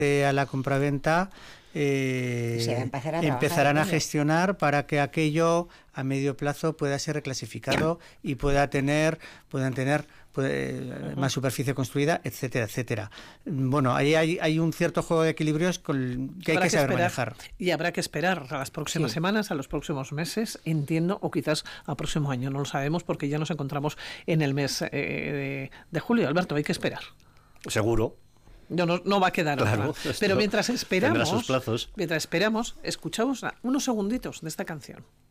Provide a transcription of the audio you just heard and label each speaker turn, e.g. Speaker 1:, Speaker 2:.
Speaker 1: a la compraventa empezarán a gestionar para que aquello a medio plazo pueda ser reclasificado y puedan tener más superficie construida, etcétera, etcétera. Bueno, ahí hay un cierto juego de equilibrios que hay que saber manejar.
Speaker 2: Y habrá que esperar a las próximas semanas, a los próximos meses, entiendo, o quizás al próximo año, no lo sabemos porque ya nos encontramos en el mes de julio. Alberto, hay que esperar.
Speaker 3: Seguro.
Speaker 2: No va a quedar
Speaker 3: claro,
Speaker 2: otra. Pero mientras esperamos,
Speaker 3: sus plazos.
Speaker 2: escuchamos unos segunditos de esta canción.